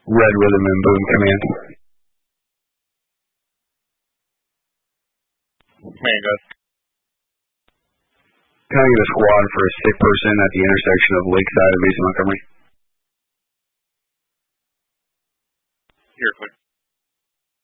Red Rhythm and Boom Command. Man, guys. Can I get a squad for a sick person at the intersection of Lakeside and Mason Montgomery? Here, quick.